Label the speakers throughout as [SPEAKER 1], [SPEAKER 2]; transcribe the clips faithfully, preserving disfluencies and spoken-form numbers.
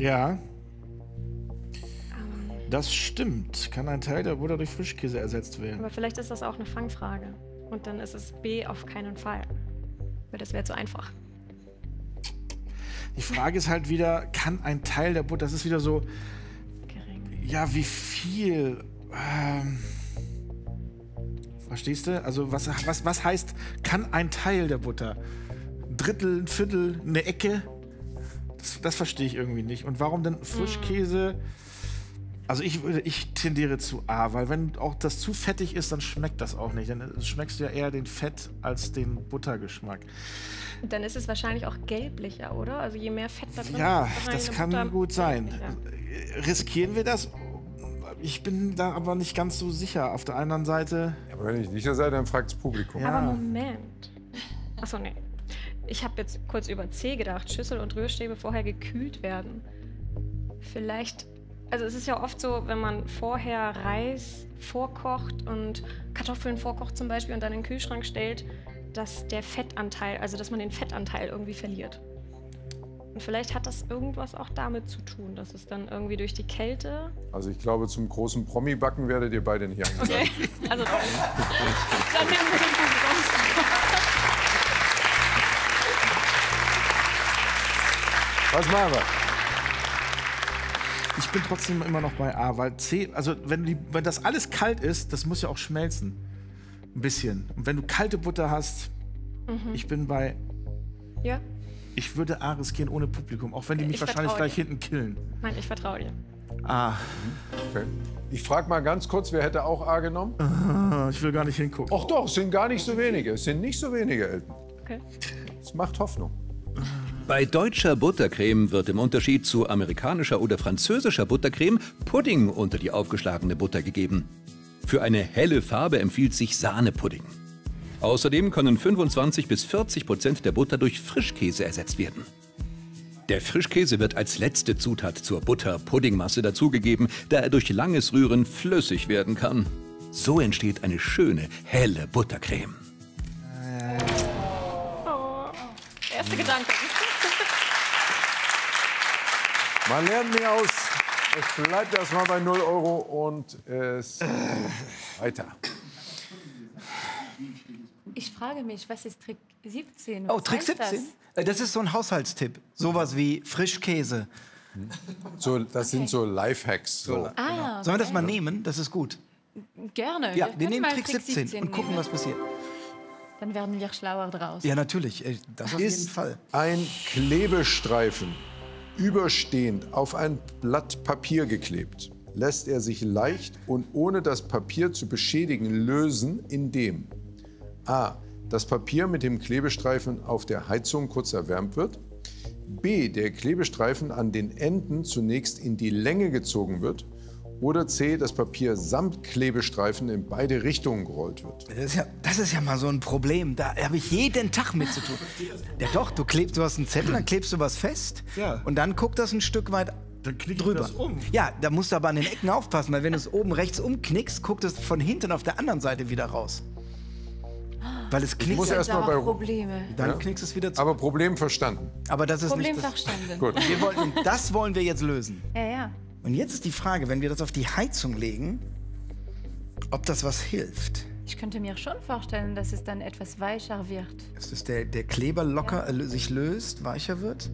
[SPEAKER 1] Ja. Das stimmt. Kann ein Teil der Butter durch Frischkäse ersetzt werden?
[SPEAKER 2] Aber vielleicht ist das auch eine Fangfrage. Und dann ist es B auf keinen Fall. Weil das wäre zu einfach.
[SPEAKER 1] Die Frage ist halt wieder, kann ein Teil der Butter, das ist wieder so,
[SPEAKER 2] Gering.
[SPEAKER 1] ja, wie viel? Ähm, verstehst du? Also was, was, was heißt, kann ein Teil der Butter? Ein Drittel, ein Viertel, eine Ecke? Das, das verstehe ich irgendwie nicht. Und warum denn Frischkäse? Also ich, würde, ich tendiere zu A, weil wenn auch das zu fettig ist, dann schmeckt das auch nicht. Dann schmeckst du ja eher den Fett als den Buttergeschmack.
[SPEAKER 2] Dann ist es wahrscheinlich auch gelblicher, oder? Also je mehr Fett da drin
[SPEAKER 1] Ja,
[SPEAKER 2] ist,
[SPEAKER 1] das
[SPEAKER 2] Butter
[SPEAKER 1] kann gut sein.
[SPEAKER 2] gelblicher.
[SPEAKER 1] Riskieren wir das? Ich bin da aber nicht ganz so sicher. Auf der anderen Seite...
[SPEAKER 3] Aber wenn ich nicht sicher sei, dann fragt das Publikum.
[SPEAKER 1] Ja.
[SPEAKER 2] Aber Moment. Achso, nee. Ich habe jetzt kurz über C gedacht. Schüssel und Rührstäbe vorher gekühlt werden. Vielleicht... Also es ist ja oft so, wenn man vorher Reis vorkocht und Kartoffeln vorkocht zum Beispiel und dann in den Kühlschrank stellt, dass der Fettanteil, also dass man den Fettanteil irgendwie verliert. Und vielleicht hat das irgendwas auch damit zu tun, dass es dann irgendwie durch die Kälte...
[SPEAKER 3] Also ich glaube, zum großen Promi-Backen werdet ihr beide nicht eingeladen.
[SPEAKER 2] Okay, also dann, dann nehmen wir den Publikum.
[SPEAKER 3] Was machen wir?
[SPEAKER 1] Ich bin trotzdem immer noch bei A, weil C, also wenn, die, wenn das alles kalt ist, das muss ja auch schmelzen. Ein bisschen. Und wenn du kalte Butter hast, mhm. ich bin bei...
[SPEAKER 2] Ja?
[SPEAKER 1] Ich würde A riskieren ohne Publikum, auch wenn die mich
[SPEAKER 2] Ich
[SPEAKER 1] wahrscheinlich gleich
[SPEAKER 2] dir.
[SPEAKER 1] hinten killen.
[SPEAKER 2] Nein, ich vertraue dir.
[SPEAKER 1] A.
[SPEAKER 3] Okay. Ich frage mal ganz kurz, wer hätte auch A genommen?
[SPEAKER 1] Ah, ich will gar nicht hingucken.
[SPEAKER 3] Ach doch, es sind gar nicht so wenige. Es sind nicht so wenige, Elton.
[SPEAKER 2] Okay.
[SPEAKER 3] Es macht Hoffnung.
[SPEAKER 4] Bei deutscher Buttercreme wird im Unterschied zu amerikanischer oder französischer Buttercreme Pudding unter die aufgeschlagene Butter gegeben. Für eine helle Farbe empfiehlt sich Sahnepudding. Außerdem können fünfundzwanzig bis vierzig Prozent der Butter durch Frischkäse ersetzt werden. Der Frischkäse wird als letzte Zutat zur Butter-Puddingmasse dazugegeben, da er durch langes Rühren flüssig werden kann. So entsteht eine schöne, helle Buttercreme.
[SPEAKER 2] Oh, erste Gedanke.
[SPEAKER 3] Man lernt nie aus. Es bleibt erstmal bei null Euro und es geht weiter.
[SPEAKER 5] Ich frage mich, was ist Trick siebzehn?
[SPEAKER 6] Oh,
[SPEAKER 5] Was
[SPEAKER 6] Trick
[SPEAKER 5] heißt
[SPEAKER 6] siebzehn? Das? das ist so ein Haushaltstipp. Sowas wie Frischkäse.
[SPEAKER 3] So, das sind so Lifehacks. So.
[SPEAKER 5] Ah, okay.
[SPEAKER 6] Sollen wir das mal nehmen? Das ist gut.
[SPEAKER 5] Gerne.
[SPEAKER 6] Ja, wir
[SPEAKER 5] können
[SPEAKER 6] nehmen
[SPEAKER 5] mal
[SPEAKER 6] Trick siebzehn und gucken,
[SPEAKER 5] nehmen.
[SPEAKER 6] was passiert.
[SPEAKER 5] Dann werden wir schlauer draus.
[SPEAKER 6] Ja, natürlich. Ey, Das auf jeden
[SPEAKER 3] Ist
[SPEAKER 6] Fall.
[SPEAKER 3] ein Klebestreifen überstehend auf ein Blatt Papier geklebt, lässt er sich leicht und ohne das Papier zu beschädigen lösen, indem a. das Papier mit dem Klebestreifen auf der Heizung kurz erwärmt wird, b. der Klebestreifen an den Enden zunächst in die Länge gezogen wird oder c. das Papier samt Klebestreifen in beide Richtungen gerollt wird.
[SPEAKER 6] Das ist, ja, das ist ja mal so ein Problem. Da habe ich jeden Tag mit zu tun. Ja doch, du klebst, du hast einen Zettel, dann klebst du was fest
[SPEAKER 1] Ja.
[SPEAKER 6] und dann guckt das ein Stück weit
[SPEAKER 1] Dann knick ich
[SPEAKER 6] drüber.
[SPEAKER 1] das um.
[SPEAKER 6] Ja, da musst du aber an den Ecken aufpassen, weil wenn du es oben rechts umknickst, guckt es von hinten auf der anderen Seite wieder raus. Weil es knickt,
[SPEAKER 3] muss
[SPEAKER 5] Da
[SPEAKER 3] erst mal
[SPEAKER 5] auch
[SPEAKER 3] bei-
[SPEAKER 5] Probleme.
[SPEAKER 6] dann
[SPEAKER 3] Ja.
[SPEAKER 6] knickst es wieder zu.
[SPEAKER 3] Aber Problem verstanden.
[SPEAKER 6] Aber das ist
[SPEAKER 5] Problem
[SPEAKER 6] nicht das,
[SPEAKER 5] verstanden.
[SPEAKER 3] Gut.
[SPEAKER 6] wir wollten, das wollen wir jetzt lösen.
[SPEAKER 5] Ja, ja.
[SPEAKER 6] Und jetzt ist die Frage, wenn wir das auf die Heizung legen, ob das was hilft.
[SPEAKER 5] Ich könnte mir schon vorstellen, dass es dann etwas weicher wird.
[SPEAKER 6] Dass das der, der Kleber locker äh, sich löst, weicher wird.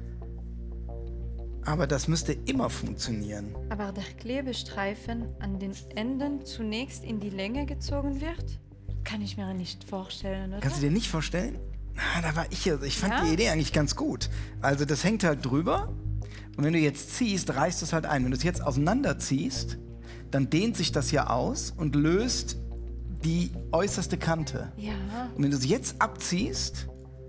[SPEAKER 6] Aber das müsste immer funktionieren.
[SPEAKER 5] Aber der Klebestreifen an den Enden zunächst in die Länge gezogen wird? Kann ich mir nicht vorstellen, oder?
[SPEAKER 6] Kannst du dir nicht vorstellen? Ah, da war ich ja. Ich fand
[SPEAKER 5] Ja?
[SPEAKER 6] die Idee eigentlich ganz gut. Also das hängt halt drüber. Und wenn du jetzt ziehst, reißt es halt ein. Wenn du es jetzt auseinanderziehst, dann dehnt sich das ja aus und löst die äußerste Kante.
[SPEAKER 5] Ja,
[SPEAKER 6] Und wenn du es jetzt abziehst,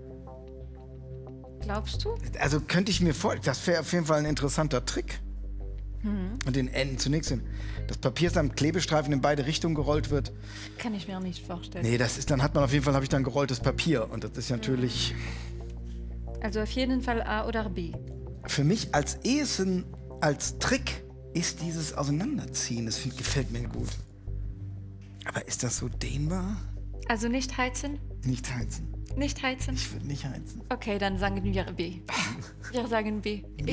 [SPEAKER 5] glaubst du?
[SPEAKER 6] also könnte ich mir vorstellen, das wäre auf jeden Fall ein interessanter Trick.
[SPEAKER 5] Mhm.
[SPEAKER 6] Und den Enden zunächst hin. Das Papier ist am Klebestreifen in beide Richtungen gerollt wird.
[SPEAKER 5] Kann ich mir nicht vorstellen.
[SPEAKER 6] Nee, das ist, dann hat man auf jeden Fall, habe ich dann gerolltes Papier. Und das ist natürlich
[SPEAKER 5] Also auf jeden Fall A oder B.
[SPEAKER 6] für mich als ehesten, als Trick, ist dieses Auseinanderziehen. Das find, gefällt mir gut. Aber ist das so dehnbar?
[SPEAKER 5] Also nicht heizen?
[SPEAKER 6] Nicht heizen.
[SPEAKER 5] Nicht heizen?
[SPEAKER 6] Ich würde nicht heizen.
[SPEAKER 5] Okay, dann sagen wir B. Wir sagen B.